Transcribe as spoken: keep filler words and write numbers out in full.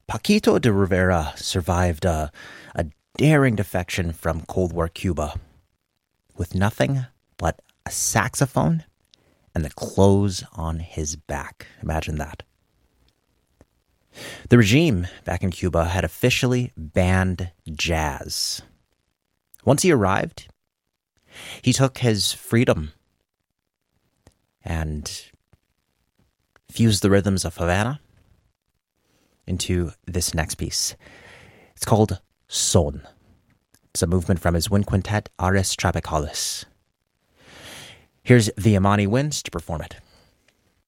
Paquito de Rivera survived a, a daring defection from Cold War Cuba with nothing but a saxophone and the clothes on his back. Imagine that. The regime back in Cuba had officially banned jazz. Once he arrived, he took his freedom and fused the rhythms of Havana into this next piece. It's called Son. It's a movement from his wind quintet, Ares Tropicalis. Here's the Amani Winds to perform it.